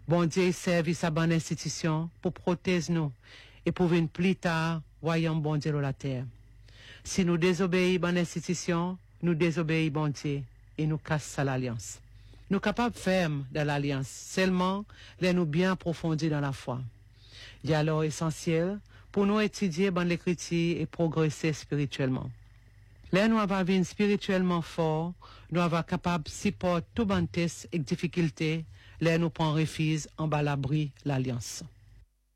Bon Dieu service à bonne institution pour protéger nous et pour venir plus tard, voyons bon Dieu la terre. Si nous désobéissons bonne institution, nous désobéissons bon Dieu et nous cassons l'alliance. Nous capables fermes dans l'alliance, seulement les nous bien approfondis dans la foi. Il est alors essentiel pour nous étudier bonne l'écriture et progresser spirituellement. Là, nous avons été spirituellement fort, nous avons capable de supporter tout bon test et difficulté, là, nous prenons refuge en bas l'abri l'alliance.